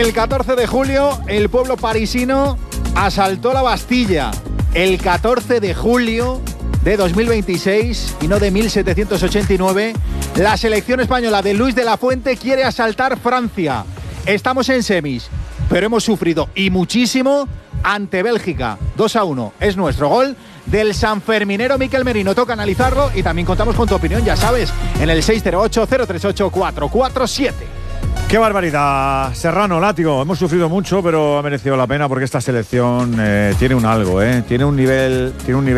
El 14 de julio, el pueblo parisino asaltó la Bastilla. El 14 de julio de 2026 y no de 1789, la selección española de Luis de la Fuente quiere asaltar Francia. Estamos en semis, pero hemos sufrido y muchísimo ante Bélgica. 2-1 es nuestro gol del sanferminero Mikel Merino. Toca analizarlo y también contamos con tu opinión, ya sabes, en el 608-038-447. ¡Qué barbaridad! Serrano, Látigo, hemos sufrido mucho, pero ha merecido la pena porque esta selección tiene un algo, tiene un nivel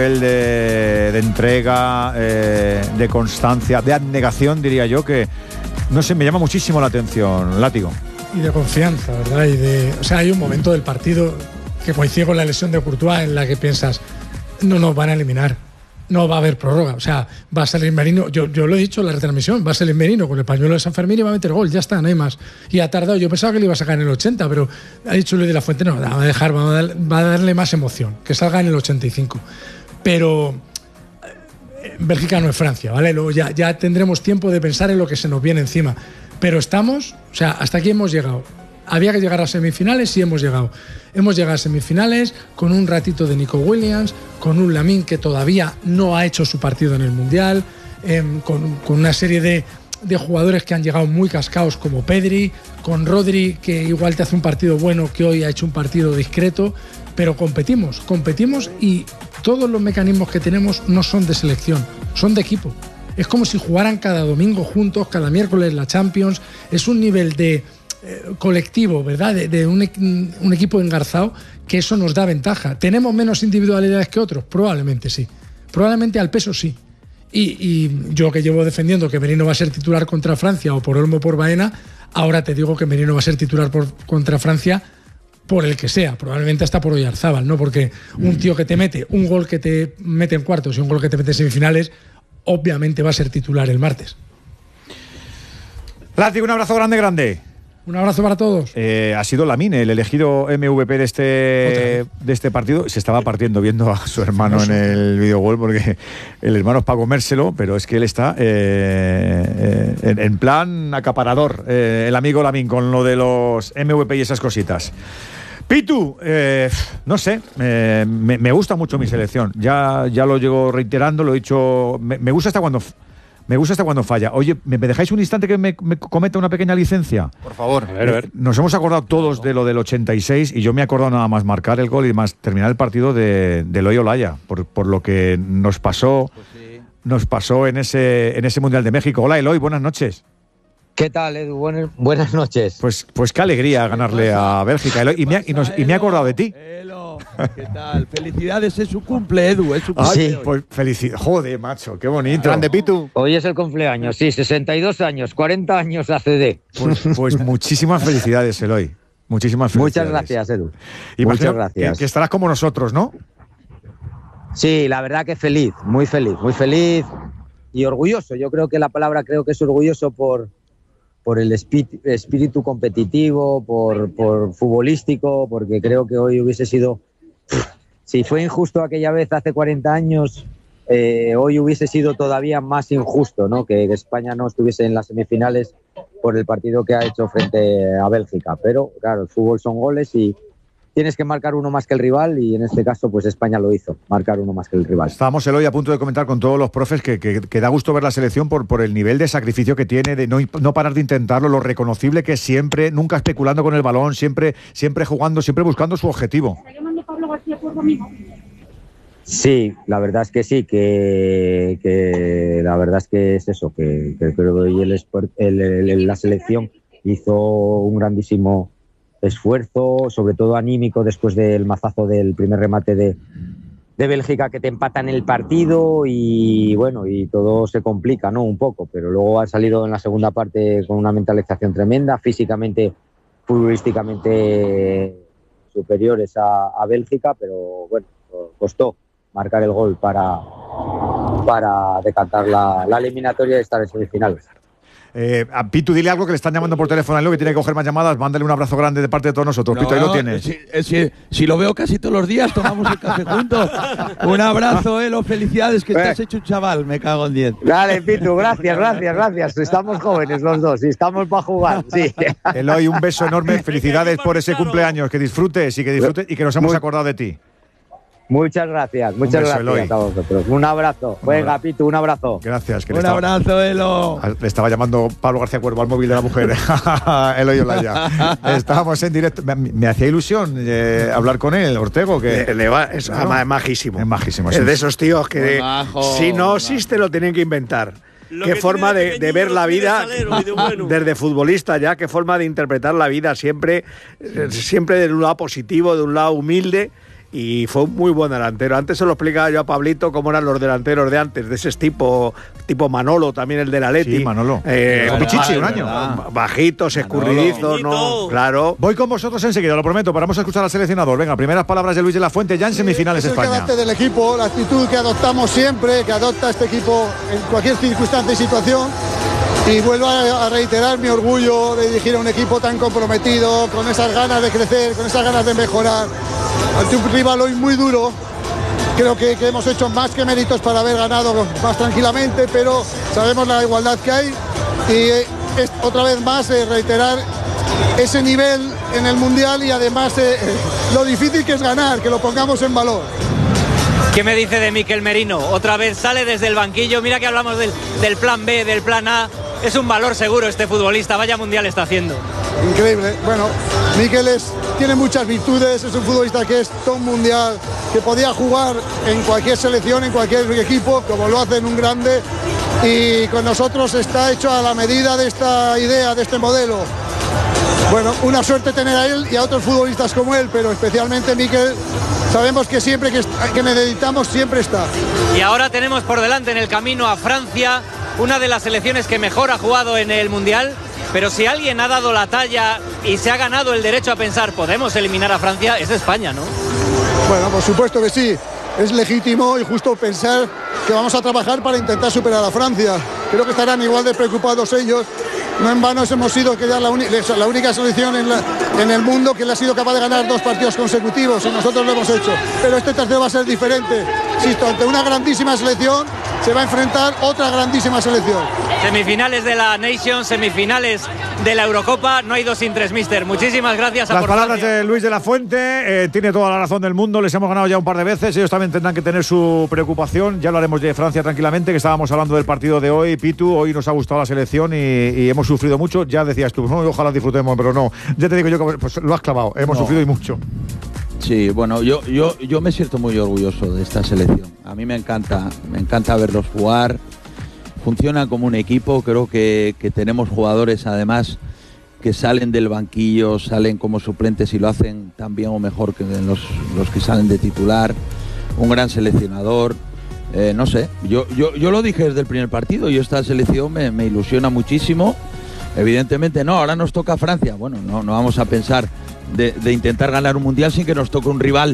de entrega, de constancia, de abnegación, diría yo, que, no sé, me llama muchísimo la atención, Látigo. Y de confianza, ¿verdad? O sea, hay un momento del partido que coincide con la lesión de Courtois en la que piensas, no nos van a eliminar. No va a haber prórroga, o sea, va a salir Merino, yo lo he dicho en la retransmisión, va a salir Merino con el pañuelo de San Fermín y va a meter gol, ya está, no hay más. Y ha tardado, yo pensaba que le iba a sacar en el 80, pero ha dicho Luis de la Fuente, no, va a darle más emoción, que salga en el 85. Pero Bélgica no es Francia, ¿vale? Luego ya tendremos tiempo de pensar en lo que se nos viene encima. Pero estamos, o sea, hasta aquí hemos llegado. Había que llegar a semifinales y hemos llegado. Hemos llegado a semifinales con un ratito de Nico Williams, con un Lamine que todavía no ha hecho su partido en el Mundial, con una serie de jugadores que han llegado muy cascados como Pedri, con Rodri que igual te hace un partido bueno, que hoy ha hecho un partido discreto, pero competimos y todos los mecanismos que tenemos no son de selección, son de equipo. Es como si jugaran cada domingo juntos, cada miércoles la Champions. Es un nivel de colectivo, ¿verdad? De un equipo engarzado, que eso nos da ventaja. ¿Tenemos menos individualidades que otros? Probablemente sí. Probablemente al peso sí. Y yo, que llevo defendiendo que Merino va a ser titular contra Francia o por Olmo o por Baena, ahora te digo que Merino va a ser titular contra Francia por el que sea, probablemente hasta por Oyarzábal, ¿no? Porque un tío que te mete un gol que te mete en cuartos y un gol que te mete en semifinales, obviamente va a ser titular el martes. Látigo, un abrazo grande. Un abrazo para todos. Ha sido Lamine el elegido MVP de este partido. Se estaba partiendo viendo a su hermano en el videogol, porque el hermano es para comérselo, pero es que él está en plan acaparador, el amigo Lamine, con lo de los MVP y esas cositas. Pitu, no sé, me gusta mucho mi selección. Ya lo llego reiterando, lo he dicho. Me gusta hasta cuando falla. Oye, ¿me dejáis un instante que me cometa una pequeña licencia? Por favor. A ver. Nos hemos acordado todos de lo del 86 y yo me he acordado nada más marcar el gol y más terminar el partido de Eloy Olaya, por lo que nos pasó en ese Mundial de México. Hola, Eloy, buenas noches. ¿Qué tal, Edu? Buenas noches. Pues qué alegría ganarle a Bélgica, Eloy. Y me he acordado de ti. ¿Qué tal? Felicidades, es su cumple, Edu. Es su cumple. Sí, pues felicidades. Joder, macho, qué bonito. Grande, Pitu. Hoy es el cumpleaños, sí, 62 años, 40 años ACD. Pues muchísimas felicidades, Eloy. Muchísimas felicidades. Muchas gracias, Edu. Muchas gracias. Que estarás como nosotros, ¿no? Sí, la verdad que feliz y orgulloso. Yo creo que la palabra que es orgulloso por el espíritu competitivo, por futbolístico, porque creo que hoy hubiese sido, si fue injusto aquella vez hace 40 años, hoy hubiese sido todavía más injusto, ¿no? Que España no estuviese en las semifinales por el partido que ha hecho frente a Bélgica. Pero claro, el fútbol son goles y tienes que marcar uno más que el rival, y en este caso pues España lo hizo, marcar uno más que el rival. Estábamos hoy a punto de comentar con todos los profes que da gusto ver la selección por el nivel de sacrificio que tiene, de no parar de intentarlo, lo reconocible que es siempre, nunca especulando con el balón, siempre jugando, siempre buscando su objetivo. Sí, la verdad es que sí, que la verdad es que es eso, que creo que hoy la selección hizo un grandísimo esfuerzo, sobre todo anímico, después del mazazo del primer remate de Bélgica, que te empatan el partido, y bueno, y todo se complica, ¿no? Un poco, pero luego han salido en la segunda parte con una mentalización tremenda, físicamente, futbolísticamente superiores a Bélgica, pero bueno, costó marcar el gol para decantar la eliminatoria y estar en semifinales. A Pitu, dile algo que le están llamando por teléfono a él, que tiene que coger más llamadas. Mándale un abrazo grande de parte de todos nosotros. Pitu, ahí lo tienes. Si lo veo casi todos los días, tomamos el café juntos. Un abrazo, Elo, felicidades, que estás hecho un chaval, me cago en 10. Dale, Pitu, gracias. Estamos jóvenes los dos y estamos para jugar, sí. Eloy, un beso enorme, felicidades por ese cumpleaños, que disfrutes y que nos hemos acordado de ti. Muchas gracias Eloy. A vosotros. Un abrazo. Venga, Pitu, un abrazo. Gracias. Un abrazo, Elo. Le estaba llamando Pablo García Cuervo al móvil de la mujer. Eloy Olaya. Estábamos en directo. Me hacía ilusión hablar con él, Ortego. Es majísimo. Es majísimo. Es de esos tíos que si no existe lo tienen que inventar. Qué forma de ver la vida desde futbolista ya, qué forma de interpretar la vida siempre de un lado positivo, de un lado humilde. Y fue un muy buen delantero. Antes se lo explicaba yo a Pablito cómo eran los delanteros de antes, de ese tipo Manolo, también el del Atleti. Sí, Manolo. Con Pichichi, un año. Bajitos, escurridizos, ¿no? Claro. Voy con vosotros enseguida, lo prometo. Vamos a escuchar al seleccionador. Venga, primeras palabras de Luis de la Fuente, ya en semifinales España. Es el carácter del equipo, la actitud que adoptamos siempre, que adopta este equipo en cualquier circunstancia y situación. Y vuelvo a reiterar mi orgullo de dirigir a un equipo tan comprometido, con esas ganas de crecer, con esas ganas de mejorar. Ante un rival hoy muy duro, creo que hemos hecho más que méritos para haber ganado más tranquilamente, pero sabemos la igualdad que hay y otra vez más reiterar ese nivel en el Mundial y además lo difícil que es ganar, que lo pongamos en valor. ¿Qué me dice de Mikel Merino? Otra vez sale desde el banquillo, mira que hablamos del plan B, del plan A. Es un valor seguro este futbolista, vaya mundial está haciendo. Increíble. Bueno, Mikel tiene muchas virtudes, es un futbolista que es todo un mundial, que podía jugar en cualquier selección, en cualquier equipo, como lo hace en un grande, y con nosotros está hecho a la medida de esta idea, de este modelo. Bueno, una suerte tener a él y a otros futbolistas como él, pero especialmente Mikel, sabemos que siempre que necesitamos siempre está. Y ahora tenemos por delante en el camino a Francia, una de las selecciones que mejor ha jugado en el Mundial, pero si alguien ha dado la talla y se ha ganado el derecho a pensar podemos eliminar a Francia, es España, ¿no? Bueno, por supuesto que sí, es legítimo y justo pensar que vamos a trabajar para intentar superar a Francia. Creo que estarán igual de preocupados ellos. No en vano hemos sido la única selección en el mundo que le ha sido capaz de ganar 2 partidos consecutivos y nosotros lo hemos hecho. Pero este tercero va a ser diferente. Insisto, ante una grandísima selección se va a enfrentar otra grandísima selección. Semifinales de la Nations, semifinales de la Eurocopa, no hay 2 sin 3, mister. Muchísimas gracias a Las palabras de Luis de la Fuente, tiene toda la razón del mundo, les hemos ganado ya un par de veces, ellos también tendrán que tener su preocupación, ya hablaremos de Francia tranquilamente, que estábamos hablando del partido de hoy, Pitu, hoy nos ha gustado la selección y hemos sufrido mucho, ya decías tú, no, ojalá disfrutemos, pero no, ya te digo yo que pues, lo has clavado, hemos sufrido y mucho. Sí, bueno, yo me siento muy orgulloso de esta selección, a mí me encanta verlos jugar. Funcionan como un equipo, creo que tenemos jugadores además que salen del banquillo, salen como suplentes y lo hacen tan bien o mejor que los que salen de titular, un gran seleccionador, no sé, yo lo dije desde el primer partido, y esta selección me ilusiona muchísimo, evidentemente no, ahora nos toca Francia, bueno, no vamos a pensar de intentar ganar un mundial sin que nos toque un rival